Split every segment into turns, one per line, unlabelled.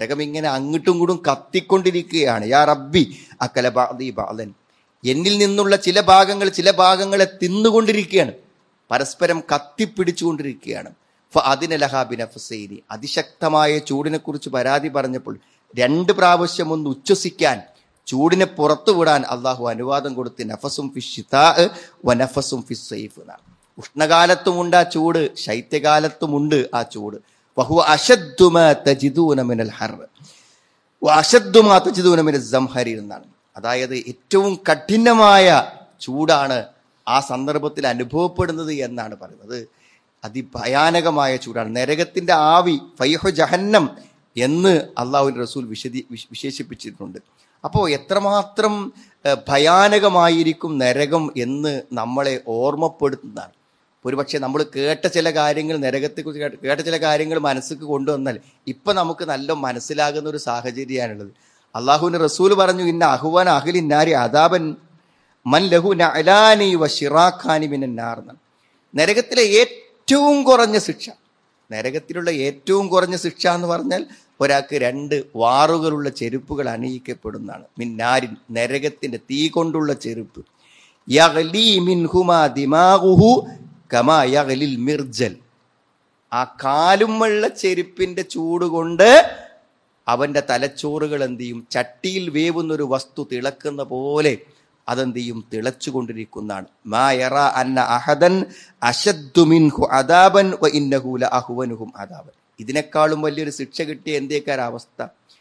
നരകം ഇങ്ങനെ അങ്ങോട്ടും ഇങ്ങോട്ടും കത്തിക്കൊണ്ടിരിക്കുകയാണ്. യാ റബ്ബി അക്കല ബഅദി ബഅദൻ, എന്നിൽ നിന്നുള്ള ചില ഭാഗങ്ങളെ തിന്നുകൊണ്ടിരിക്കുകയാണ്, പരസ്പരം കത്തിപ്പിടിച്ചുകൊണ്ടിരിക്കുകയാണ്. ഫഅദിന ലഹാ ബിനഫ്സൈനി, അതിശക്തമായ ചൂടിനെ കുറിച്ച് പരാതി പറഞ്ഞപ്പോൾ 2 പ്രാവശ്യം ഒന്ന് ഉച്ഛസിക്കാൻ, ചൂടിനെ പുറത്തു വിടാൻ അള്ളാഹു അനുവാദം കൊടുത്ത് നഫസും ഫിശ്ശിതാ വ നഫസും ഫിസ്സൈഫ് എന്നാണ്. ഉഷ്ണകാലത്തുമുണ്ട് ആ ചൂട്, ശൈത്യകാലത്തുമുണ്ട് ആ ചൂട്. വഹുവ അശദ്ദു മാ തജിദൂന മിനൽ ഹർർ വ അശദ്ദു മാ തജിദൂന മിനൽ സംഹരി എന്നാണ്. അതായത് ഏറ്റവും കഠിനമായ ചൂടാണ് ആ സന്ദർഭത്തിൽ അനുഭവപ്പെടുന്നത് എന്നാണ് പറയുന്നത്. അതിഭയാനകമായ ചൂടാണ്. നരകത്തിന്റെ ആവി ഫൈഹു ജഹന്നം എന്ന് അള്ളാഹുവിന്റെ റസൂൽ വിശേഷിപ്പിച്ചിട്ടുണ്ട്. അപ്പോൾ എത്രമാത്രം ഭയാനകമായിരിക്കും നരകം എന്ന് നമ്മളെ ഓർമ്മപ്പെടുത്തുന്നതാണ്. ഒരുപക്ഷെ നമ്മൾ കേട്ട ചില കാര്യങ്ങൾ, നരകത്തെക്കുറിച്ച് കേട്ട ചില കാര്യങ്ങൾ മനസ്സിക്ക് കൊണ്ടുവന്നാൽ ഇപ്പൊ നമുക്ക് നല്ല മനസ്സിലാകുന്ന ഒരു സാഹചര്യമാണുള്ളത്. അള്ളാഹുവിന്റെ റസൂൽ പറഞ്ഞു, ഇന്ന അഹ്വന അഹ്ലിൻ നാരി അദാബൻ മൻ ലഹു നഅലാനി വശിറാഖാനി മിനൻ നാർ എന്നാണ്. നരകത്തിലെ ഏറ്റവും കുറഞ്ഞ ശിക്ഷ, നരകത്തിലുള്ള ഏറ്റവും കുറഞ്ഞ ശിക്ഷ എന്ന് പറഞ്ഞാൽ ഒരാൾക്ക് 2 വാറുകളുള്ള ചെരുപ്പുകൾ അണിയിക്കപ്പെടുന്നതാണ്. മിന്നാരിൻ, നരകത്തിന്റെ തീ കൊണ്ടുള്ള ചെരുപ്പ്. യഗ്ലി മിൻഹുമാ ദിമാഗുഹു കമാ യഗ്ലിൽ മിർജൽ, ആ കാലുമുള്ള ചെരുപ്പിന്റെ ചൂട് കൊണ്ട് അവന്റെ തലച്ചോറുകൾ എന്ത് ചെയ്യും, ചട്ടിയിൽ വേവുന്നൊരു വസ്തു തിളക്കുന്ന പോലെ അതെന്ത് ചെയ്യും, തിളച്ചുകൊണ്ടിരിക്കുന്നതാണ്. മാ യറ അന്ന അഹദൻ അശദ്ദു മിൻഹു അദാബൻ വ ഇന്നഹു ലഅഹ്വനുഹും അദാബൻ. ഇതിനേക്കാളും വലിയൊരു ശിക്ഷ കിട്ടിയ എന്തേക്കാര അവസ്ഥ?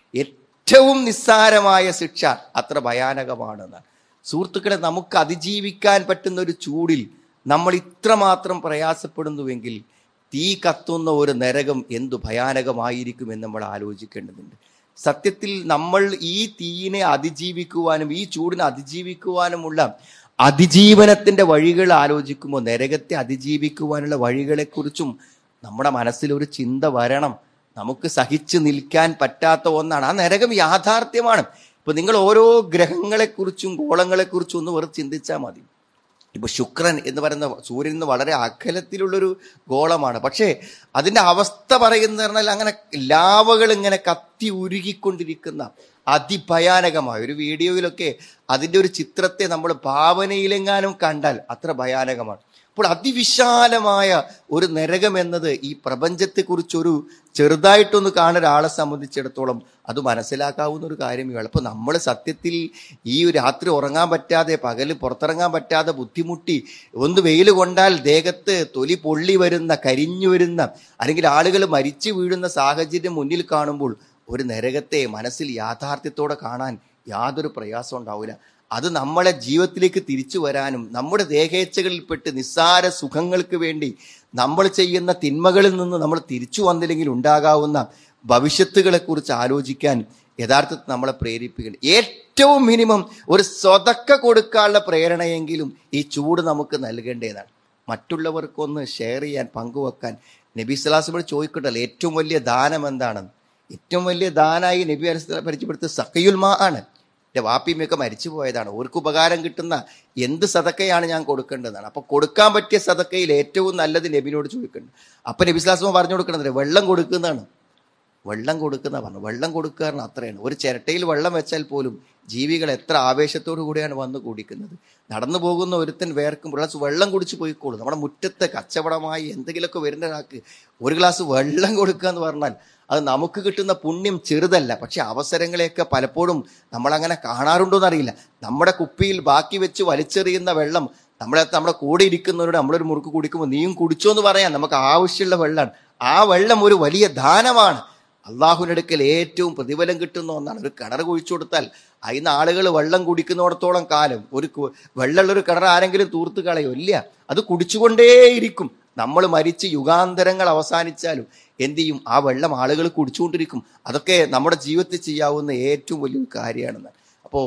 ഏറ്റവും നിസ്സാരമായ ശിക്ഷ അത്ര ഭയാനകമാണെന്നാണ്. സുഹൃത്തുക്കളെ, നമുക്ക് അതിജീവിക്കാൻ പറ്റുന്ന ഒരു ചൂടിൽ നമ്മൾ ഇത്രമാത്രം പ്രയാസപ്പെടുന്നുവെങ്കിൽ തീ കത്തുന്ന ഒരു നരകം എന്തു ഭയാനകമായിരിക്കുമെന്ന് നമ്മൾ ആലോചിക്കേണ്ടതുണ്ട്. സത്യത്തിൽ നമ്മൾ ഈ തീയിനെ അതിജീവിക്കുവാനും ഈ ചൂടിനെ അതിജീവിക്കുവാനുമുള്ള അതിജീവനത്തിന്റെ വഴികൾ ആലോചിക്കുമ്പോൾ നരകത്തെ അതിജീവിക്കുവാനുള്ള വഴികളെക്കുറിച്ചും നമ്മുടെ മനസ്സിൽ ഒരു ചിന്ത വരണം. നമുക്ക് സഹിച്ചു നിൽക്കാൻ പറ്റാത്ത ഒന്നാണ് ആ നരകം. യാഥാർത്ഥ്യമാണ്. ഇപ്പൊ നിങ്ങൾ ഓരോ ഗ്രഹങ്ങളെക്കുറിച്ചും ഗോളങ്ങളെക്കുറിച്ചും ഒന്ന് വെറുതെ ചിന്തിച്ചാൽ മതി. ഇപ്പൊ ശുക്രൻ എന്ന് പറയുന്ന സൂര്യനിൽ നിന്ന് വളരെ അകലത്തിലുള്ളൊരു ഗോളമാണ്. പക്ഷേ അതിന്റെ അവസ്ഥ പറയുന്നത് പറഞ്ഞാൽ അങ്ങനെ ലാവകൾ ഇങ്ങനെ കത്തി ഉരുകിക്കൊണ്ടിരിക്കുന്ന അതിഭയാനകമായ ഒരു വീഡിയോയിലൊക്കെ അതിന്റെ ഒരു ചിത്രത്തെ നമ്മൾ ഭാവനയിലെങ്ങാനും കണ്ടാൽ അത്ര ഭയാനകമാണ്. അപ്പോൾ അതിവിശാലമായ ഒരു നരകം എന്നത് ഈ പ്രപഞ്ചത്തെക്കുറിച്ചൊരു ചെറുതായിട്ടൊന്ന് കാണുന്ന ഒരാളെ സംബന്ധിച്ചിടത്തോളം അത് മനസ്സിലാക്കാവുന്ന ഒരു കാര്യമേ ഉള്ളൂ. അപ്പോൾ നമ്മൾ സത്യത്തിൽ ഈ രാത്രി ഉറങ്ങാൻ പറ്റാതെ, പകല് പുറത്തിറങ്ങാൻ പറ്റാതെ ബുദ്ധിമുട്ടി, ഒന്ന് വെയിൽ കൊണ്ടാൽ ദേഹത്ത് തൊലി പൊള്ളി വരുന്ന, കരിഞ്ഞു വരുന്ന, അല്ലെങ്കിൽ ആളുകൾ മരിച്ചു വീഴുന്ന സാഹചര്യം മുന്നിൽ കാണുമ്പോൾ ഒരു നരകത്തെ മനസ്സിൽ യാഥാർത്ഥ്യത്തോടെ കാണാൻ യാതൊരു പ്രയാസം ഉണ്ടാവില്ല. അത് നമ്മളെ ജീവിതത്തിലേക്ക് തിരിച്ചു വരാനും നമ്മുടെ ദേഹേച്ഛകളിൽപ്പെട്ട് നിസ്സാര സുഖങ്ങൾക്ക് വേണ്ടി നമ്മൾ ചെയ്യുന്ന തിന്മകളിൽ നിന്ന് നമ്മൾ തിരിച്ചു വന്നില്ലെങ്കിൽ ഉണ്ടാകാവുന്ന ഭവിഷ്യത്തുകളെ കുറിച്ച് ആലോചിക്കാൻ യഥാർത്ഥത്തിൽ നമ്മളെ പ്രേരിപ്പിക്കണം. ഏറ്റവും മിനിമം ഒരു സ്വതക്ക കൊടുക്കാനുള്ള പ്രേരണയെങ്കിലും ഈ ചൂട് നമുക്ക് നൽകേണ്ടതാണ്. മറ്റുള്ളവർക്കൊന്ന് ഷെയർ ചെയ്യാൻ, പങ്കുവെക്കാൻ. നബി സ്വല്ലല്ലാഹു അലൈഹി വസല്ലം ചോദിക്കട്ടല്ലോ, ഏറ്റവും വലിയ ദാനം എന്താണെന്ന്? ഏറ്റവും വലിയ ദാനായി നബി പരിചയപ്പെടുത്തിയ സഖയുൽ മാ ആണ്. എൻ്റെ വാപ്പിയമ്മയൊക്കെ മരിച്ചു പോയതാണ്, അവർക്ക് ഉപകാരം കിട്ടുന്ന എന്ത് സദക്കയാണ് ഞാൻ കൊടുക്കേണ്ടതാണ്. അപ്പൊ കൊടുക്കാൻ പറ്റിയ സദക്കയിൽ ഏറ്റവും നല്ലത് നബിനോട് ചോദിക്കുന്നുണ്ട്. അപ്പൊ നബി സ്വല്ലല്ലാഹു അലൈഹി വസല്ലം പറഞ്ഞു കൊടുക്കുന്നത് വെള്ളം കൊടുക്കുന്നതാണ്. വെള്ളം കൊടുക്കുന്ന പറഞ്ഞു, വെള്ളം കൊടുക്കാറുണ്ട് അത്രയാണ്. ഒരു ചിരട്ടയിൽ വെള്ളം വെച്ചാൽ പോലും ജീവികൾ എത്ര ആവേശത്തോടു കൂടിയാണ് വന്ന് കുടിക്കുന്നത്. നടന്നു പോകുന്ന ഒരുത്തൻ വേർക്കും ഗ്ലാസ് വെള്ളം കുടിച്ച് പോയിക്കോളും. നമ്മുടെ മുറ്റത്ത് കച്ചവടമായി എന്തെങ്കിലുമൊക്കെ വരുന്ന ഒരാൾക്ക് ഒരു ഗ്ലാസ് വെള്ളം കൊടുക്കുക എന്ന് പറഞ്ഞാൽ അത് നമുക്ക് കിട്ടുന്ന പുണ്യം ചെറുതല്ല. പക്ഷെ അവസരങ്ങളെയൊക്കെ പലപ്പോഴും നമ്മളങ്ങനെ കാണാറുണ്ടോയെന്നറിയില്ല. നമ്മുടെ കുപ്പിയിൽ ബാക്കി വെച്ച് വലിച്ചെറിയുന്ന വെള്ളം നമ്മുടെ കൂടെ ഇരിക്കുന്നവരോട് നമ്മളൊരു മുറുക്ക് കുടിക്കുമ്പോൾ നീയും കുടിച്ചോ എന്ന് പറയാൻ നമുക്ക് ആവശ്യമുള്ള വെള്ളമാണ്. ആ വെള്ളം ഒരു വലിയ ദാനമാണ്. അള്ളാഹുവിൻ്റെ അടുക്കൽ ഏറ്റവും പ്രതിഫലം കിട്ടുന്ന ഒന്നാണ്. ഒരു കിണർ കുഴിച്ചു കൊടുത്താൽ അതിന് ആളുകൾ വെള്ളം കുടിക്കുന്നിടത്തോളം കാലം ഒരു വെള്ളമുള്ളൊരു കിണർ ആരെങ്കിലും തൂർത്ത് കളയോ? ഇല്ല, അത് കുടിച്ചുകൊണ്ടേയിരിക്കും. നമ്മൾ മരിച്ച് യുഗാന്തരങ്ങൾ അവസാനിച്ചാലും എന്ത് ചെയ്യും? ആ വെള്ളം ആളുകൾ കുടിച്ചുകൊണ്ടിരിക്കും. അതൊക്കെ നമ്മുടെ ജീവിതത്തിൽ ചെയ്യാവുന്ന ഏറ്റവും വലിയൊരു കാര്യമാണെന്ന്. അപ്പോൾ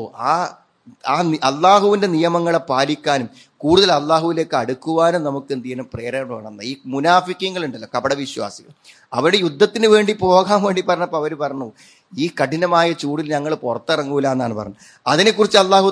ആ അള്ളാഹുവിൻ്റെ നിയമങ്ങളെ പാലിക്കാനും കൂടുതൽ അള്ളാഹുവിലേക്ക് അടുക്കുവാനും നമുക്ക് എന്ത് ചെയ്യണം? പ്രേരണ വേണം. ഈ മുനാഫിക്കീങ്ങളുണ്ടല്ലോ, കപടവിശ്വാസികൾ, അവിടെ യുദ്ധത്തിന് വേണ്ടി പോകാൻ വേണ്ടി പറഞ്ഞപ്പോൾ അവർ പറഞ്ഞു ഈ കഠിനമായ ചൂടിൽ ഞങ്ങൾ പുറത്തിറങ്ങൂല എന്നാണ് പറഞ്ഞത്. അതിനെക്കുറിച്ച് അള്ളാഹു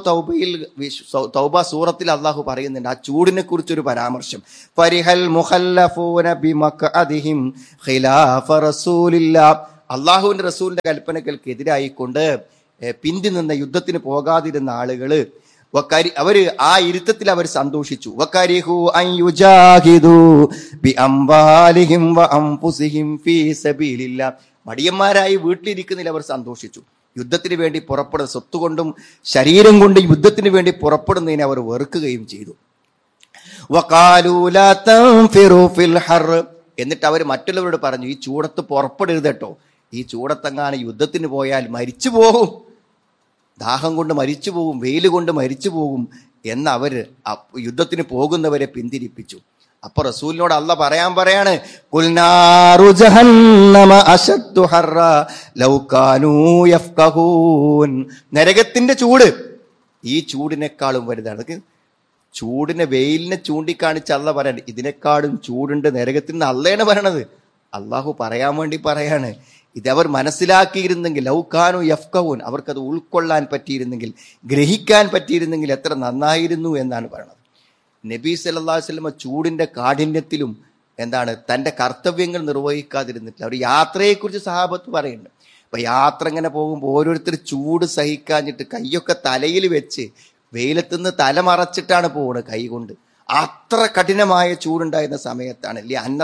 തൗബ സൂറത്തിൽ അള്ളാഹു പറയുന്നുണ്ട്. ആ ചൂടിനെ കുറിച്ചൊരു പരാമർശം, ഫരിഹൽ മുഖല്ലഫൂന ബിമഖഅദിഹിം ഖിലാഫ റസൂലില്ലാഹ് അള്ളാഹുവിന്റെ റസൂലിന്റെ കൽപ്പനകൾക്കെതിരായിക്കൊണ്ട് പിന്തി നിന്ന യുദ്ധത്തിന് പോകാതിരുന്ന ആളുകള് അവര് ആ ഇരുത്തത്തിൽ അവർ സന്തോഷിച്ചു. വകരിഹു അൻ യുജാഹിദു ബിഅംവാലിഹിം വഅൻഫുസിഹിം ഫീ സബീലില്ലാഹ്. മടിയന്മാരായി വീട്ടിലിരിക്കുന്നതിൽ അവർ സന്തോഷിച്ചു. യുദ്ധത്തിന് വേണ്ടി പുറപ്പെടുന്ന സ്വത്തുകൊണ്ടും ശരീരം കൊണ്ടും യുദ്ധത്തിന് വേണ്ടി പുറപ്പെടുന്നതിനെ അവർ വെറുക്കുകയും ചെയ്തു. വഖാലൂ ലാ തൻഫിറൂ ഫിൽ ഹർ. എന്നിട്ട് അവർ മറ്റുള്ളവരോട് പറഞ്ഞു, ഈ ചൂടത്ത് പുറപ്പെടരുത് കേട്ടോ, ഈ ചൂടത്തെങ്ങാനും യുദ്ധത്തിന് പോയാൽ മരിച്ചു പോകും, ദാഹം കൊണ്ട് മരിച്ചു പോകും, വെയിൽ കൊണ്ട് മരിച്ചു പോകും എന്ന് അവർ യുദ്ധത്തിന് പോകുന്നവരെ പിന്തിരിപ്പിച്ചു. അപ്പൊ റസൂലിനോട് അള്ളാഹ് പറയാണ്, ഖുൽനാറു ജഹന്നമ അശദ്ദു ഹർറ ലൗ കാനൂ യഫ്ഖഹൂൻ. നരകത്തിന്റെ ചൂട് ഈ ചൂടിനേക്കാളും വലുതാണ്. ചൂടിനെ, വെയിലിനെ ചൂണ്ടിക്കാണിച്ച് അള്ളാഹ് പറയാണ്, ഇതിനേക്കാളും ചൂടുണ്ട് നരകത്തിന്. അള്ളയാണ് പറയണത്, അള്ളാഹു പറയാൻ വേണ്ടി പറയാണ്. ഇതവർ മനസ്സിലാക്കിയിരുന്നെങ്കിൽ, ലൗകാനു യഫ്ഖഹൂൻ, അവർക്കത് ഉൾക്കൊള്ളാൻ പറ്റിയിരുന്നെങ്കിൽ, ഗ്രഹിക്കാൻ പറ്റിയിരുന്നെങ്കിൽ എത്ര നന്നായിരുന്നു എന്നാണ് പറയുന്നത്. നബി സല്ലല്ലാഹു അലൈഹി വസല്ലം ചൂടിന്റെ കാഠിന്യത്തിലും തന്റെ കർത്തവ്യങ്ങൾ നിർവഹിക്കാതിരുന്നിട്ടില്ല. ഒരു യാത്രയെക്കുറിച്ച് സഹാബത്ത് പറയുന്നുണ്ട്. അപ്പൊ യാത്ര ഇങ്ങനെ പോകുമ്പോൾ ഓരോരുത്തർ ചൂട് സഹിക്കാഞ്ഞിട്ട് കൈയൊക്കെ തലയിൽ വെച്ച് വെയിലത്തുനിന്ന് തല മറച്ചിട്ടാണ് പോകുന്നത് കൈ കൊണ്ട്. അത്ര കഠിനമായ ചൂടുണ്ടായിരുന്ന സമയത്താണ്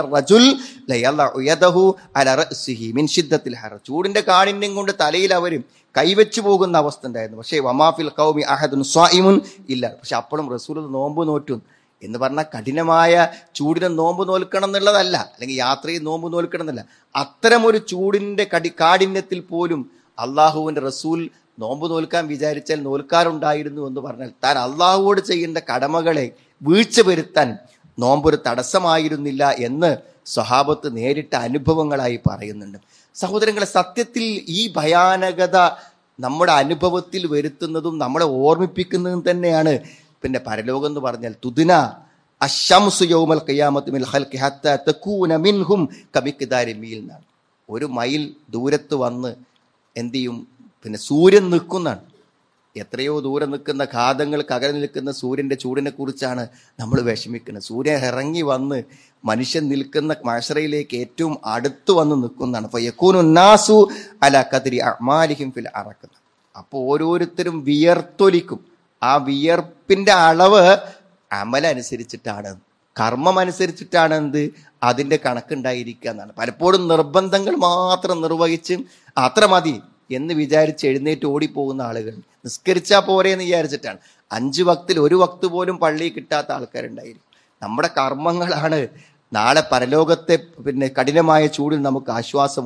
ചൂടിന്റെ കാഠിന്യം കൊണ്ട് തലയിൽ അവർ കൈവച്ചു പോകുന്ന അവസ്ഥ ഉണ്ടായിരുന്നു. പക്ഷേ വമാഫിൽ ഖൗമി അഹദുൻ സ്വായിമുൻ ഇല്ല. പക്ഷെ അപ്പോഴും റസൂൽ നോമ്പ് നോറ്റും എന്ന് പറഞ്ഞാൽ കഠിനമായ ചൂടിനെ നോമ്പ് നോൽക്കണം എന്നുള്ളതല്ല, അല്ലെങ്കിൽ യാത്രയിൽ നോമ്പ് നോൽക്കണം എന്നല്ല. അത്തരമൊരു ചൂടിന്റെ കാഠിന്യത്തിൽ പോലും അള്ളാഹുവിന്റെ റസൂൽ നോമ്പ് നോൽക്കാൻ വിചാരിച്ചാൽ നോൽക്കാറുണ്ടായിരുന്നു എന്ന് പറഞ്ഞാൽ താൻ അള്ളാഹുവോട് ചെയ്യേണ്ട കടമകളെ വീഴ്ച വരുത്താൻ നോമ്പൊരു തടസ്സമായിരുന്നില്ല എന്ന് സ്വഹാബത്ത് നേരിട്ട അനുഭവങ്ങളായി പറയുന്നുണ്ട്. സഹോദരങ്ങളെ, സത്യത്തിൽ ഈ ഭയാനകത നമ്മുടെ അനുഭവത്തിൽ വരുത്തുന്നതും നമ്മളെ ഓർമ്മിപ്പിക്കുന്നതും തന്നെയാണ് പരലോകം എന്ന് പറഞ്ഞാൽ. തുദിന അശംസു യൗമൽ ഖിയാമത്തി മിൽ ഖൽഖി ഹത്താ തകൂന മിൻഹും കമിഖ്ദാരി മീൽ എന്നാണ്. ഒരു മൈൽ ദൂരത്ത് വന്ന് എന്ത് ചെയ്യും? സൂര്യൻ നിൽക്കുന്നതാണ്. എത്രയോ ദൂരെ നിൽക്കുന്ന ഘാതങ്ങൾക്ക് അകലെ നിൽക്കുന്ന സൂര്യന്റെ ചൂടിനെ കുറിച്ചാണ് നമ്മൾ വിഷമിക്കുന്നത്. സൂര്യൻ ഇറങ്ങി വന്ന് മനുഷ്യൻ നിൽക്കുന്ന മഅ്ശറയിലേക്ക് ഏറ്റവും അടുത്ത് വന്ന് നിൽക്കുന്നതാണ്. ഫയകൂനു നാസു അലാ ഖദ്രി അഅ്മാലിഹിം ഫിൽ അറഖ്. അപ്പോൾ ഓരോരുത്തരും വിയർത്തൊലിക്കും. ആ വിയർപ്പിന്റെ അളവ് അമലനുസരിച്ചിട്ടാണ്, കർമ്മം അനുസരിച്ചിട്ടാണ് അതിന്റെ കണക്കുണ്ടായിരിക്കുക എന്നാണ്. പലപ്പോഴും നിർബന്ധങ്ങൾ മാത്രം നിർവഹിച്ച് അത്ര മതി എന്ന് വിചാരിച്ച് എഴുന്നേറ്റ് ഓടിപ്പോകുന്ന ആളുകൾ, നിസ്കരിച്ചാ പോരെ എന്ന് വിചാരിച്ചിട്ടാണ്. 5 വക്തിൽ 1 വക്ത് പോലും പള്ളിയിൽ കിട്ടാത്ത ആൾക്കാരുണ്ടായിരിക്കും. നമ്മുടെ കർമ്മങ്ങളാണ് നാളെ പരലോകത്തെ കഠിനമായ ചൂടിൽ നമുക്ക് ആശ്വാസം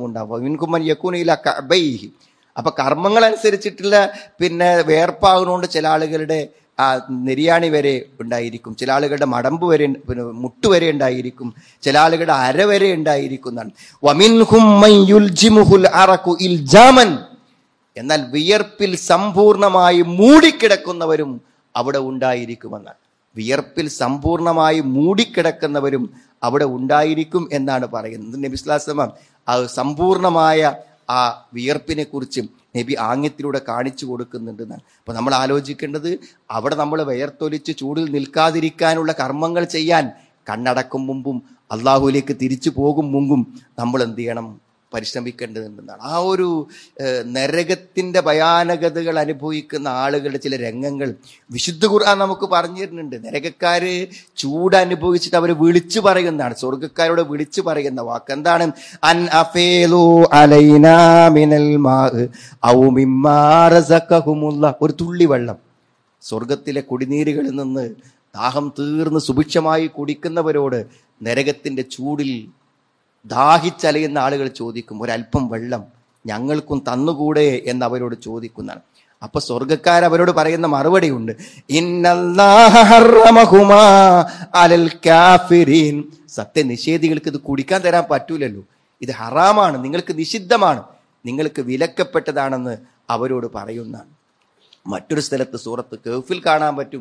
ഉണ്ടാവും. അപ്പൊ കർമ്മങ്ങൾ അനുസരിച്ചിട്ടുള്ള വേർപ്പാകുന്നതുകൊണ്ട് ചില ആളുകളുടെ നെരിയാണി വരെ ഉണ്ടായിരിക്കും, ചില ആളുകളുടെ മടമ്പ് വരെ മുട്ട് വരെ ഉണ്ടായിരിക്കും, ചില ആളുകളുടെ അര വരെ ഉണ്ടായിരിക്കും എന്നാണ്. വമിൻഹും മൻ യുൽജിമുഹുൽ അറഖു ഇൽജാമൻ. എന്നാൽ വിയർപ്പിൽ സമ്പൂർണമായി മൂടിക്കിടക്കുന്നവരും അവിടെ ഉണ്ടായിരിക്കുമെന്നാണ്. വിയർപ്പിൽ സമ്പൂർണമായി മൂടിക്കിടക്കുന്നവരും അവിടെ ഉണ്ടായിരിക്കും എന്നാണ് പറയുന്നത്. നബി സ്വല്ലല്ലാഹു അലൈഹി വസല്ലം ആ സമ്പൂർണമായ ആ വിയർപ്പിനെ കുറിച്ച് നബി ആംഗ്യത്തിലൂടെ കാണിച്ചു കൊടുക്കുന്നുണ്ടെന്നാണ്. അപ്പൊ നമ്മൾ ആലോചിക്കേണ്ടത്, അവിടെ നമ്മൾ വിയർത്തൊലിച്ച് ചൂടിൽ നിൽക്കാതിരിക്കാനുള്ള കർമ്മങ്ങൾ ചെയ്യാൻ കണ്ണടക്കും മുമ്പും അള്ളാഹുവിലേക്ക് തിരിച്ചു പോകും മുമ്പും നമ്മൾ എന്ത് ചെയ്യണം? പരിശ്രമിക്കേണ്ടതുണ്ടെന്നാണ്. ആ ഒരു നരകത്തിന്റെ ഭയാനകതകൾ അനുഭവിക്കുന്ന ആളുകളുടെ ചില രംഗങ്ങൾ വിശുദ്ധ ഖുർആൻ നമുക്ക് പറഞ്ഞു തരുന്നുണ്ട്. നരകക്കാര് ചൂട് അനുഭവിച്ചിട്ട് അവർ വിളിച്ചു പറയുന്നതാണ്. സ്വർഗക്കാരോട് വിളിച്ചു പറയുന്ന വാക്ക് എന്താണ്? അൻ അഫീലു അലൈനാ മിനൽ മാഇ ഔ മിമ്മാ റസഖഹുമുല്ലാഹ്. ഒരു തുള്ളി വെള്ളം സ്വർഗത്തിലെ കുടിനീരുകളിൽ നിന്ന് ദാഹം തീർന്ന് സുഭിക്ഷമായി കുടിക്കുന്നവരോട് നരകത്തിന്റെ ചൂടിൽ ദാഹിച്ചലയുന്ന ആളുകൾ ചോദിക്കും, ഒരല്പം വെള്ളം ഞങ്ങൾക്കും തന്നുകൂടെ എന്ന് അവരോട് ചോദിക്കുന്നതാണ്. അപ്പൊ സ്വർഗക്കാരവരോട് പറയുന്ന മറുപടി ഉണ്ട്, ഇന്നല്ലാഹ ഹറമഹുമാ അലൽ കാഫിരീൻ. സത്യനിഷേധികൾക്ക് ഇത് കുടിക്കാൻ തരാൻ പറ്റൂലല്ലോ, ഇത് ഹറാമാണ്, നിങ്ങൾക്ക് നിഷിദ്ധമാണ്, നിങ്ങൾക്ക് വിലക്കപ്പെട്ടതാണെന്ന് അവരോട് പറയുന്നതാണ്. മറ്റൊരു സ്ഥലത്ത് സൂറത്ത് കഹ്ഫിൽ കാണാൻ പറ്റും,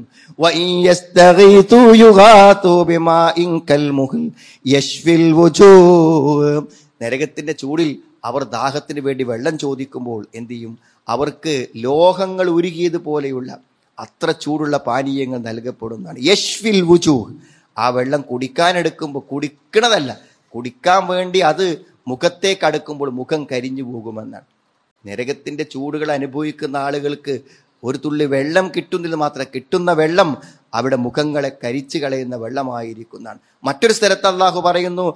നരകത്തിന്റെ ചൂടിൽ അവർ ദാഹത്തിന് വേണ്ടി വെള്ളം ചോദിക്കുമ്പോൾ എന്ത് ചെയ്യും? അവർക്ക് ലോഹങ്ങൾ ഉരുകിയതുപോലെയുള്ള അത്ര ചൂടുള്ള പാനീയങ്ങൾ നൽകപ്പെടുന്നതാണ്. യശ്ഫിൽ വുജൂഹ്. ആ വെള്ളം കുടിക്കാനെടുക്കുമ്പോൾ കുടിക്കണതല്ല, കുടിക്കാൻ വേണ്ടി അത് മുഖത്തേക്ക് അടുക്കുമ്പോൾ മുഖം കരിഞ്ഞു പോകുമെന്നാണ്. നരകത്തിന്റെ ചൂടുകൾ അനുഭവിക്കുന്ന ആളുകൾക്ക് ഒരു തുള്ളി വെള്ളം കിട്ടുന്നില്ല, മാത്രം കിട്ടുന്ന വെള്ളം അവിടെ മുഖങ്ങളെ കരിച്ചു കളയുന്ന വെള്ളമായിരിക്കുന്നതാണ്. മറ്റൊരു സ്ഥലത്ത് അള്ളാഹു പറയുന്നു,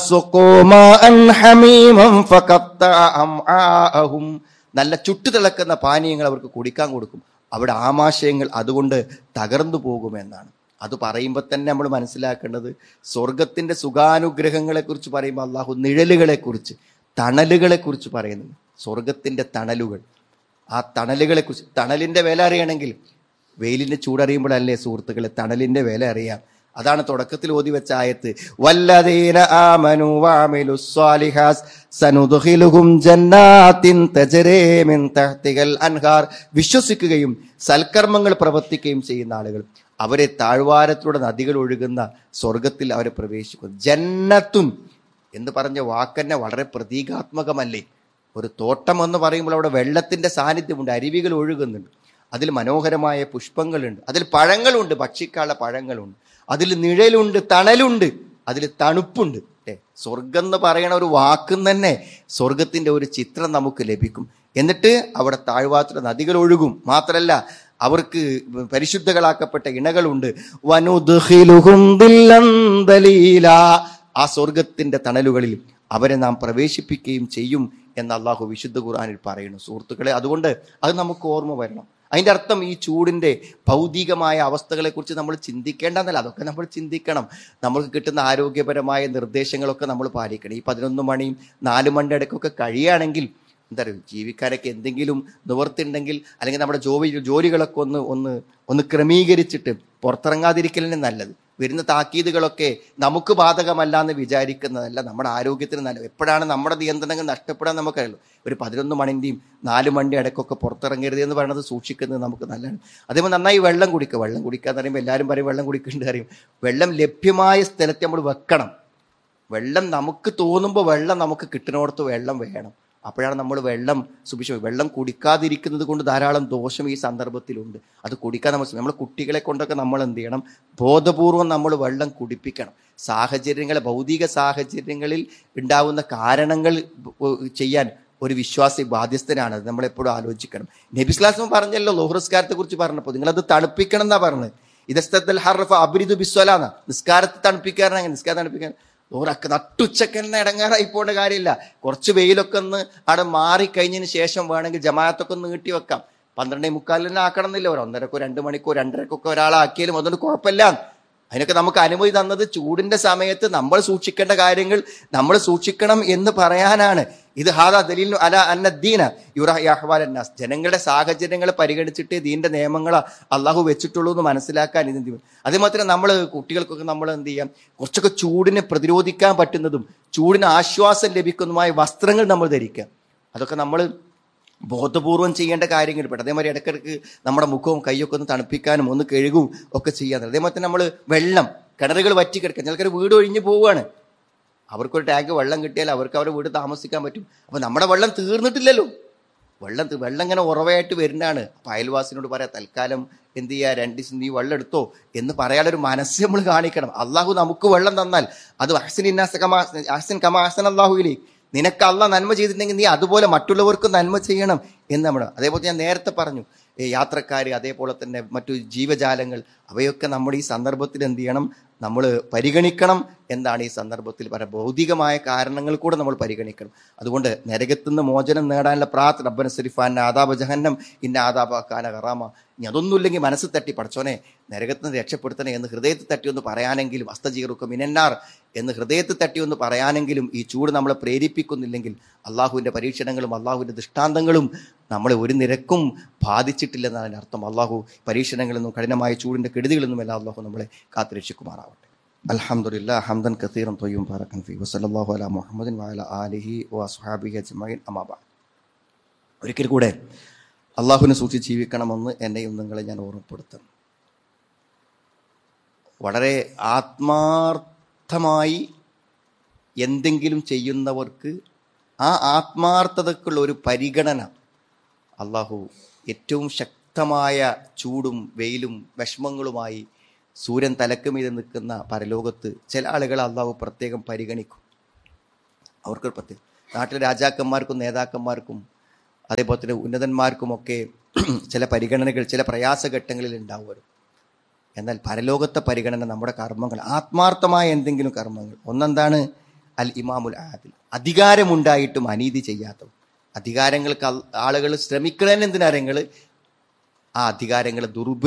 നല്ല ചുട്ടുതിളക്കുന്ന പാനീയങ്ങൾ അവർക്ക് കുടിക്കാൻ കൊടുക്കും, അവിടെ ആമാശയങ്ങൾ അതുകൊണ്ട് തകർന്നു പോകുമെന്നാണ്. അത് പറയുമ്പോൾ തന്നെ നമ്മൾ മനസ്സിലാക്കേണ്ടത്, സ്വർഗത്തിന്റെ സുഖാനുഗ്രഹങ്ങളെ കുറിച്ച് പറയുമ്പോൾ അള്ളാഹു നിഴലുകളെ കുറിച്ച്, തണലുകളെ കുറിച്ച് പറയുന്നു. സ്വർഗത്തിന്റെ തണലുകൾ, ആ തണലുകളെ കുറിച്ച്. തണലിന്റെ വില അറിയണമെങ്കിൽ വെയിലിന്റെ ചൂടറിയുമ്പോഴല്ലേ സുഹൃത്തുക്കളെ തണലിന്റെ വില അറിയാം. അതാണ് തുടക്കത്തിൽ ഓതി വെച്ച ആയത്ത്, വല്ലദീന ആമനു വഅമിലുസ് സ്വാലിഹാത്ത് സനുദ്ഖിലുഹും ജന്നാത്തിൻ തജ്രീ മിൻ തഹ്തിഹൽ അൻഹാർ. വിശ്വസിക്കുകയും സൽക്കർമ്മങ്ങൾ പ്രവർത്തിക്കുകയും ചെയ്യുന്ന ആളുകൾ, അവരെ താഴ്വാരത്തിലൂടെ നദികൾ ഒഴുകുന്ന സ്വർഗത്തിൽ അവരെ പ്രവേശിക്കും. ജന്നത്തുൻ എന്ന് പറഞ്ഞ വാക്കന്നെ വളരെ പ്രതീകാത്മകമല്ലേ. ഒരു തോട്ടം എന്ന് പറയുമ്പോൾ അവിടെ വെള്ളത്തിന്റെ സാന്നിധ്യമുണ്ട്, അരുവികൾ ഒഴുകുന്നുണ്ട്, അതിൽ മനോഹരമായ പുഷ്പങ്ങളുണ്ട്, അതിൽ പഴങ്ങളുണ്ട്, ഭക്ഷിക്കാനുള്ള പഴങ്ങളുണ്ട്, അതിൽ നിഴലുണ്ട്, തണലുണ്ട്, അതിൽ തണുപ്പുണ്ട്. സ്വർഗം എന്ന് പറയുന്ന ഒരു വാക്കും തന്നെ സ്വർഗത്തിന്റെ ഒരു ചിത്രം നമുക്ക് ലഭിക്കും. എന്നിട്ട് അവിടെ താഴ്വാരത്തിലെ നദികൾ ഒഴുകും. മാത്രല്ല അവർക്ക് പരിശുദ്ധകളാക്കപ്പെട്ട ഇണകളുണ്ട്. വനുദ്ഖിലുഹും ദില്ലൻ ദലീല. ആ സ്വർഗത്തിന്റെ തണലുകളിൽ അവരെ നാം പ്രവേശിപ്പിക്കുകയും ചെയ്യും എന്ന് അള്ളാഹു വിശുദ്ധ ഖുർആനിൽ പറയുന്നു. സുഹൃത്തുക്കളെ, അതുകൊണ്ട് അത് നമുക്ക് ഓർമ്മ വരണം. അതിന്റെ അർത്ഥം ഈ ചൂടിന്റെ ഭൗതികമായ അവസ്ഥകളെ കുറിച്ച് നമ്മൾ ചിന്തിക്കേണ്ടെന്നല്ല, അതൊക്കെ നമ്മൾ ചിന്തിക്കണം. നമ്മൾക്ക് കിട്ടുന്ന ആരോഗ്യപരമായ നിർദ്ദേശങ്ങളൊക്കെ നമ്മൾ പാലിക്കണം. ഈ 11 മണിയും 4 മണിയുടെ ഇടയ്ക്കൊക്കെ കഴിയുകയാണെങ്കിൽ എന്താ പറയുക, ജീവിക്കാനൊക്കെ എന്തെങ്കിലും നിവർത്തിണ്ടെങ്കിൽ, അല്ലെങ്കിൽ നമ്മുടെ ജോലികളൊക്കെ ഒന്ന് ക്രമീകരിച്ചിട്ട് പുറത്തിറങ്ങാതിരിക്കലിന് നല്ലത്. വരുന്ന താക്കീതുകളൊക്കെ നമുക്ക് ബാധകമല്ല എന്ന് വിചാരിക്കുന്നതല്ല, നമ്മുടെ ആരോഗ്യത്തിന് നല്ലത്. എപ്പോഴാണ് നമ്മുടെ നിയന്ത്രണങ്ങൾ നഷ്ടപ്പെടാൻ നമുക്കറിയുള്ളൂ. ഒരു 11 മണിൻ്റെയും 4 മണിൻ്റെ ഇടയ്ക്കൊക്കെ പുറത്തിറങ്ങരുത് എന്ന് പറയുന്നത് സൂക്ഷിക്കുന്നത് നമുക്ക് നല്ലതാണ്. അതേപോലെ നന്നായി വെള്ളം കുടിക്കുക. വെള്ളം കുടിക്കുക എന്ന് പറയുമ്പോൾ എല്ലാവരും പറയും വെള്ളം കുടിക്കേണ്ട അറിയും. വെള്ളം ലഭ്യമായ സ്ഥലത്ത് നമ്മൾ വെക്കണം. വെള്ളം നമുക്ക് തോന്നുമ്പോൾ വെള്ളം നമുക്ക് കിട്ടുന്നിടത്ത് വെള്ളം വേണം. അപ്പോഴാണ് നമ്മൾ വെള്ളം സുഭിക്ഷിക്കുക. വെള്ളം കുടിക്കാതിരിക്കുന്നത് കൊണ്ട് ധാരാളം ദോഷം ഈ സന്ദർഭത്തിലുണ്ട്. അത് കുടിക്കാൻ നമ്മൾ കുട്ടികളെ കൊണ്ടൊക്കെ നമ്മൾ എന്ത് ചെയ്യണം, ബോധപൂർവം നമ്മൾ വെള്ളം കുടിപ്പിക്കണം. ഭൗതിക സാഹചര്യങ്ങളിൽ ഉണ്ടാവുന്ന കാരണങ്ങൾ ചെയ്യാൻ ഒരു വിശ്വാസി ബാധ്യസ്ഥനാണ്. അത് നമ്മളെപ്പോഴും ആലോചിക്കണം. നബി സ്വല്ലല്ലാഹു അലൈഹി വസല്ലം പറഞ്ഞല്ലോ, ലോഹ്റസ്കാരത്തെ കുറിച്ച് പറഞ്ഞപ്പോൾ നിങ്ങളത് തണുപ്പിക്കണം എന്നാ പറഞ്ഞത്. ഇദസ്തൽ ഹർഫ അബ്രിദു ബിസ്വലാന. നിസ്കാരത്തെ തണുപ്പിക്കാനാണ്. നിസ്കാരം തണുപ്പിക്കാൻ ഓരൊക്കെ നട്ടുച്ചക്കന്നെ ഇടങ്ങാറായി പോകേണ്ട കാര്യമില്ല. കുറച്ച് വെയിലൊക്കെ ഒന്ന് അവിടെ മാറിക്കഴിഞ്ഞതിന് ശേഷം വേണമെങ്കിൽ ജമാഅത്തൊക്കെ ഒന്ന് നീട്ടി വെക്കാം. 12:45 തന്നെ ആക്കണം എന്നില്ല, ഒരു 1:30 2 മണിക്കോ 2:30 ഒരാളാക്കിയാലും അതുകൊണ്ട് കുഴപ്പമില്ല. അതിനൊക്കെ നമുക്ക് അനുമതി തന്നത് ചൂടിന്റെ സമയത്ത് നമ്മൾ സൂക്ഷിക്കേണ്ട കാര്യങ്ങൾ നമ്മൾ സൂക്ഷിക്കണം എന്ന് പറയാനാണ്. ഇത് ഹാദാ ദലീൽ അലാ അന്ന ദീന യുറഹി അഹ്വാൽ അന്നാസ്. ജനങ്ങളുടെ സാഹചര്യങ്ങളെ പരിഗണിച്ചിട്ട് ദീന്റെ നിയമങ്ങൾ അള്ളാഹു വെച്ചിട്ടുള്ളൂ എന്ന് മനസ്സിലാക്കാൻ ഇത്. അതേമാത്രം നമ്മൾ കുട്ടികൾക്കൊക്കെ നമ്മൾ എന്ത് ചെയ്യാം, കുറച്ചൊക്കെ ചൂടിനെ പ്രതിരോധിക്കാൻ പറ്റുന്നതും ചൂടിന് ആശ്വാസം ലഭിക്കുന്നതുമായ വസ്ത്രങ്ങൾ നമ്മൾ ധരിക്കാം. അതൊക്കെ നമ്മൾ ബോധപൂർവം ചെയ്യേണ്ട കാര്യങ്ങൾ പെട്ടു. അതേമാതിരി ഇടയ്ക്കിടയ്ക്ക് നമ്മുടെ മുഖവും കൈയൊക്കെ ഒന്ന് തണുപ്പിക്കാനും ഒന്ന് കഴുകും ഒക്കെ ചെയ്യാൻ. അതേമാതിരി തന്നെ നമ്മൾ വെള്ളം, കിണറുകൾ വറ്റിക്കിടക്കുക. ചിലർക്ക് വീട് ഒഴിഞ്ഞു പോവുകയാണ്, അവർക്കൊരു ടാങ്ക് വെള്ളം കിട്ടിയാൽ അവർക്ക് അവരുടെ വീട് താമസിക്കാൻ പറ്റും. അപ്പം നമ്മുടെ വെള്ളം തീർന്നിട്ടില്ലല്ലോ, വെള്ളം ഇങ്ങനെ ഉറവയായിട്ട് വരുന്നതാണ്. അപ്പം അയൽവാസിനോട് പറയാം, തൽക്കാലം എന്ത് ചെയ്യുക, 2 ദിവസം നീ വെള്ളം എടുത്തോ എന്ന് പറയാനൊരു മനസ്സ് നമ്മൾ കാണിക്കണം. അള്ളാഹു നമുക്ക് വെള്ളം തന്നാൽ അത് അഹ്സൻ കമാ അഹ്സന അല്ലാഹു ഇലൈക്, നിനക്ക് അള്ളാഹ് നന്മ ചെയ്തിട്ടുണ്ടെങ്കിൽ നീ അതുപോലെ മറ്റുള്ളവർക്ക് നന്മ ചെയ്യണം എന്ന് നമ്മൾ. അതേപോലെ ഞാൻ നേരത്തെ പറഞ്ഞു, യാത്രക്കാർ, അതേപോലെ തന്നെ മറ്റു ജീവജാലങ്ങൾ, അവയൊക്കെ നമ്മുടെ ഈ സന്ദർഭത്തിൽ എന്ത് ചെയ്യണം, നമ്മൾ പരിഗണിക്കണം. എന്താണ് ഈ സന്ദർഭത്തിൽ ഭൗതികമായ കാരണങ്ങൾ കൂടെ നമ്മൾ പരിഗണിക്കണം. അതുകൊണ്ട് നരകത്തുനിന്ന് മോചനം നേടാനുള്ള പ്രാർത്ഥന, റബ്ബന സ്രിഫാന ആദാബ ജഹന്നം ഇന്ന ആദാബ കാന ഹറാമ. ഇനി അതൊന്നുമില്ലെങ്കിൽ മനസ്സ് തട്ടി പടച്ചോനെ നരകത്തിൽ നിന്ന് രക്ഷപ്പെടുത്തണേ എന്ന് ഹൃദയത്തിൽ തട്ടി ഒന്ന് പറയാനെങ്കിലും, അസ്തജീറുക്ക മിനന്നാർ എന്ന് ഹൃദയത്തിൽ തട്ടി ഒന്ന് പറയാനെങ്കിലും ഈ ചൂട് നമ്മളെ പ്രേരിപ്പിക്കുന്നില്ലെങ്കിൽ അള്ളാഹുവിൻ്റെ പരീക്ഷണങ്ങളും അള്ളാഹുവിൻ്റെ ദൃഷ്ടാന്തങ്ങളും നമ്മളെ ഒരു നിരക്കും ബാധിച്ചിട്ടില്ലെന്നാണ് അതിൻ്റെ അർത്ഥം. അള്ളാഹു പരീക്ഷണങ്ങളെന്നും കഠിനമായ ചൂടിൻ്റെ കെടുതികളൊന്നും എല്ലാം അള്ളാഹു നമ്മളെ കാത്തുരക്ഷിക്കുമാറാവട്ടെ. അൽഹംദുലില്ലാഹി ഹംദൻ കസീറൻ ത്വയ്യിബൻ ബാറകൻ ഫീഹി വസല്ലല്ലാഹു അലാ മുഹമ്മദിൻ വഅലാ ആലിഹി വഅസ്ഹാബിഹി അജ്മഈൻ അമ്മാ ബഅദ്. ഒരിക്കൽ കൂടെ അള്ളാഹുവിനെ സൂക്ഷിച്ച് ജീവിക്കണമെന്ന് എന്നെയും നിങ്ങളെ ഞാൻ ഓർമ്മപ്പെടുത്തുന്നു. വളരെ ആത്മാർത്ഥമായി എന്തെങ്കിലും ചെയ്യുന്നവർക്ക് ആ ആത്മാർത്ഥതക്കുള്ള ഒരു പരിഗണന അള്ളാഹു ഏറ്റവും ശക്തമായ ചൂടും വെയിലും വിഷമങ്ങളുമായി സൂര്യൻ തലക്ക് മീതെ നിൽക്കുന്ന പരലോകത്ത് ചില ആളുകളെ അള്ളാഹു പ്രത്യേകം പരിഗണിക്കും. അവർക്കൊരു പ്രത്യേകം. നാട്ടിലെ രാജാക്കന്മാർക്കും നേതാക്കന്മാർക്കും അതേപോലെ തന്നെ ഉന്നതന്മാർക്കുമൊക്കെ ചില പരിഗണനകൾ ചില പ്രയാസഘട്ടങ്ങളിൽ ഉണ്ടാവുമല്ലോ. എന്നാൽ പരലോകത്തെ പരിഗണന നമ്മുടെ കർമ്മങ്ങൾ, ആത്മാർത്ഥമായ എന്തെങ്കിലും കർമ്മങ്ങൾ. ഒന്നെന്താണ്? അൽ ഇമാമുൽ ആദിൽ, അധികാരമുണ്ടായിട്ടും അനീതി ചെയ്യാത്തവർ. അധികാരങ്ങൾക്ക് ആളുകൾ ശ്രമിക്കണേന് എന്തിനാരങ്ങൾ ആ അധികാരങ്ങളെ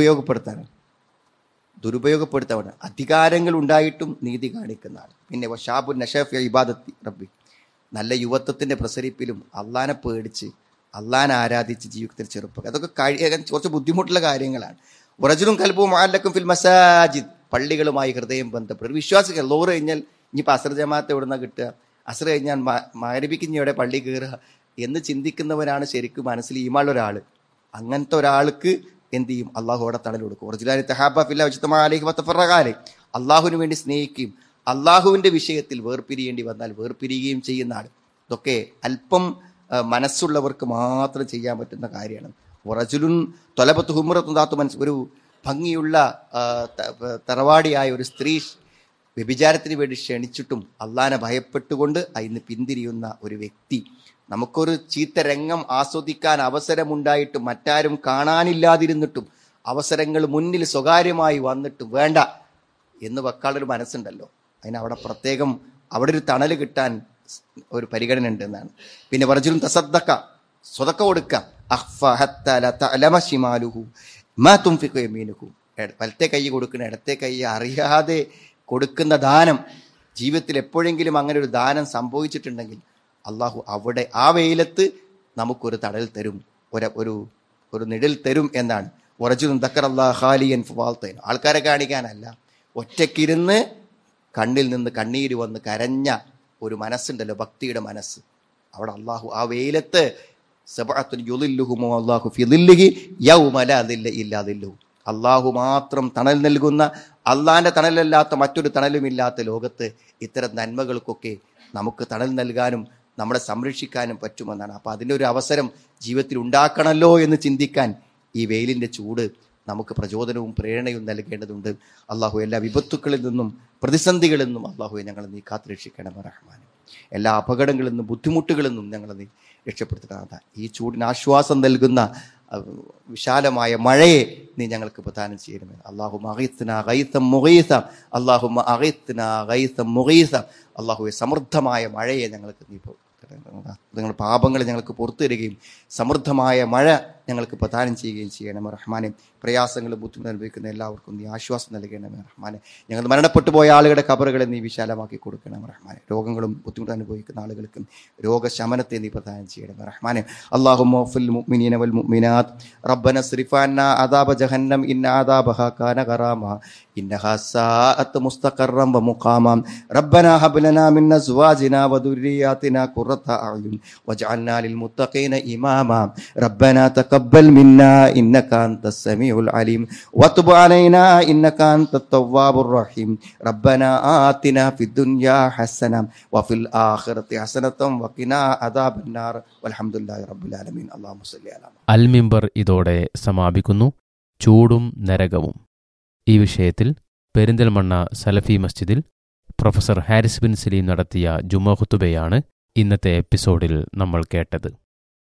ദുരുപയോഗപ്പെടുത്താൻ അധികാരങ്ങൾ ഉണ്ടായിട്ടും നീതി കാണിക്കുന്ന ആൾ. പിന്നെ വശാബുൻ നഷഫ് ഇബാദത്തി റബ്ബി, നല്ല യുവത്വത്തിന്റെ പ്രസരിപ്പിലും അള്ളാനെ പേടിച്ച് അള്ളാനെ ആരാധിച്ച് ജീവിതത്തിൽ ചെറുപ്പം. അതൊക്കെ കുറച്ച് ബുദ്ധിമുട്ടുള്ള കാര്യങ്ങളാണ്. റജുലുൻ ഖൽബുഹു മുഅല്ലഖുൻ ഫിൽ മസാജിദ്, പള്ളികളുമായി ഹൃദയം ബന്ധപ്പെടും. വിശ്വാസികൾ ലോറ് കഴിഞ്ഞാൽ ഇനിയിപ്പോൾ അസ്ർ ജമാഅത്ത് എവിടുന്ന കിട്ടുക, അസ്ർ കഴിഞ്ഞാൽ മഗ്‌രിബിക്ക് ഇനി എവിടെ പള്ളി കയറുക എന്ന് ചിന്തിക്കുന്നവരാണ് ശരിക്കും മനസ്സിൽ ഈമാനുള്ള ഒരാൾ. അങ്ങനത്തെ ഒരാൾക്ക് എന്ത് ചെയ്യും? അള്ളാഹു അവിടെ തണൽ കൊടുക്കും. റജുലാനി തഹാബ ഫില്ലാഹി വജ്തമഅ അലൈഹി വതഫറഖ അലൈഹി, അള്ളാഹുവിന് വേണ്ടി സ്നേഹിക്കുകയും അള്ളാഹുവിന്റെ വിഷയത്തിൽ വേർപിരിയേണ്ടി വന്നാൽ വേർപിരിയുകയും ചെയ്യുന്ന ആൾ. ഇതൊക്കെ അല്പം മനസ്സുള്ളവർക്ക് മാത്രം ചെയ്യാൻ പറ്റുന്ന കാര്യമാണ്. റജുലുൻ ത്വലബത്തു ഹുംറത്തുൻ ദാത്തു മനസ്സ്, ഒരു ഭംഗിയുള്ള തറവാടിയായ ഒരു സ്ത്രീ വ്യഭിചാരത്തിന് വേണ്ടി ക്ഷണിച്ചിട്ടും അള്ളാനെ ഭയപ്പെട്ടുകൊണ്ട് അതിന് പിന്തിരിയുന്ന ഒരു വ്യക്തി. നമുക്കൊരു ചീത്ത രംഗം ആസ്വദിക്കാൻ അവസരമുണ്ടായിട്ടും മറ്റാരും കാണാനില്ലാതിരുന്നിട്ടും അവസരങ്ങൾ മുന്നിൽ സ്വകാര്യമായി വന്നിട്ടും വേണ്ട എന്ന് വെക്കാളൊരു മനസ്സുണ്ടല്ലോ, അതിനവിടെ പ്രത്യേകം അവിടെ ഒരു തണൽ കിട്ടാൻ ഒരു പരിഗണന ഉണ്ട് എന്നാണ്. പിന്നെ റജുലുൻ തസദ്ദഖ, സ്വതക്ക കൊടുക്കാം. വലത്തെ കൈ കൊടുക്കുന്ന ഇടത്തെ കൈ അറിയാതെ കൊടുക്കുന്ന ദാനം, ജീവിതത്തിൽ എപ്പോഴെങ്കിലും അങ്ങനെ ഒരു ദാനം സംഭവിച്ചിട്ടുണ്ടെങ്കിൽ അള്ളാഹു അവിടെ ആ വെയിലത്ത് നമുക്കൊരു തണൽ തരും, ഒരു നിഴൽ തരും എന്നാണ്. റജുലുൻ ദക്കറല്ലാഹ ഖാലിയൻ ഫവാൽതൈൻ, ആൾക്കാരെ കാണിക്കാനല്ല, ഒറ്റക്കിരുന്ന് കണ്ണിൽ നിന്ന് കണ്ണീര് വന്ന് കരഞ്ഞ ഒരു മനസ്സുണ്ടല്ലോ, ഭക്തിയുടെ മനസ്സ്. അവിടെ അള്ളാഹു ആ വെയിലത്ത് സബഅത്തുൻ യുളില്ലുഹുമു അല്ലാഹു ഫി ദില്ലിഹി യൗമ ലാ ദില്ല ഇല്ലാ ദില്ലുഹു, അള്ളാഹു മാത്രം തണൽ നൽകുന്ന, അള്ളാന്റെ തണലല്ലാത്ത മറ്റൊരു തണലുമില്ലാത്ത ലോകത്ത് ഇത്തരം നന്മകൾക്കൊക്കെ നമുക്ക് തണൽ നൽകാനും നമ്മളെ സംരക്ഷിക്കാനും പറ്റുമെന്നാണ്. അപ്പം അതിൻ്റെ ഒരു അവസരം ജീവിതത്തിൽ ഉണ്ടാക്കണമല്ലോ എന്ന് ചിന്തിക്കാൻ ഈ വെയിലിൻ്റെ ചൂട് നമുക്ക് പ്രചോദനവും പ്രേരണയും നൽകേണ്ടതുണ്ട്. അള്ളാഹു എല്ലാ വിപത്തുക്കളിൽ നിന്നും പ്രതിസന്ധികളിൽ നിന്നും അള്ളാഹുവെ ഞങ്ങളെ നീ കാത്തുരക്ഷിക്കണം റഹ്മാനെ. എല്ലാ അപകടങ്ങളിൽ നിന്നും ബുദ്ധിമുട്ടുകളിൽ നിന്നും ഞങ്ങളെ നീ രക്ഷപ്പെടുത്തണം. ഈ ചൂടിന് ആശ്വാസം നൽകുന്ന വിശാലമായ മഴയെ നീ ഞങ്ങൾക്ക് പ്രദാനം ചെയ്യണമേ. അല്ലാഹുമ്മ അഗീത്നാ ഗൈസൻ മുഗീസ, അല്ലാഹുമ്മ അഗീത്നാ ഗൈസൻ മുഗീസ. അല്ലാഹുവേ, സമൃദ്ധമായ മഴയെ ഞങ്ങൾക്ക് നീ നിങ്ങളുടെ പാപങ്ങൾ ഞങ്ങൾക്ക് പുറത്തു തരികയും സമൃദ്ധമായ മഴ ഞങ്ങൾക്ക് പ്രദാനം ചെയ്യുകയും ചെയ്യണമേ റഹ്മാനെ. പ്രയാസങ്ങളും ബുദ്ധിമുട്ട് അനുഭവിക്കുന്ന എല്ലാവർക്കും നീ ആശ്വാസം നൽകണമേ റഹ്മാനെ. ഞങ്ങൾ മരണപ്പെട്ടു പോയ ആളുകളുടെ ഖബറുകളെ നീ വിശാലമാക്കി കൊടുക്കണം റഹ്മാനെ. രോഗങ്ങളും ബുദ്ധിമുട്ട് അനുഭവിക്കുന്ന ആളുകൾക്കും രോഗശമനത്തെ നീ പ്രദാനം ചെയ്യണമേ റഹ്മാനെ. അല്ലാഹുമ്മ ഫിൽ മുഅ്മിനീന വൽ മുഅ്മിനാത്ത് റബ്ബന സ്രിഫ് അന്നാ അദാബ ജഹന്നം ഇന്ന അദാബഹാ കാന ഗറാമ ഇന്നഹാ സാഅത്ത് മുസ്തഖറൻ വ മുഖാമ റബ്ബന ഹബ് ലനാ മിൻ അസ്വാജിനാ വ ദുർരിയാതിനാ ഖുറത അഅ്യുൻ വജ്അൽനാ ലിൽ മുത്തഖീന ഇമാമ റബ്ബന തഖബ്ബൽ മിന്നാ ഇന്നക അൻതസ് സമീഉൽ അലീം വതുബ് അലൈനാ ഇന്നക അൻതത് തവ്വാബുർ റഹീം റബ്ബന ആതിനാ ഫിദ് ദുനിയാ ഹസന വഫിൽ ആഖിറതി ഹസനതൻ വഖിനാ അദാബന്നാർ വൽഹംദുലില്ലാഹി റബ്ബിൽ ആലമീൻ. അല്ലാഹുമ്മ സ്വല്ലി അലാ
അൽ മിമ്പർ ഇതോടെ സമാപിക്കുന്നു. ചൂടും നരകവും ഈ വിഷയത്തിൽ പെരിന്തൽമണ്ണ സലഫി മസ്ജിദിൽ പ്രൊഫസർ ഹാരിസ് ബിൻ സലീം നടത്തിയ ജുമുഅ ഖുതുബയാണ് ഇന്നത്തെ എപ്പിസോഡിൽ നമ്മൾ കേട്ടത്.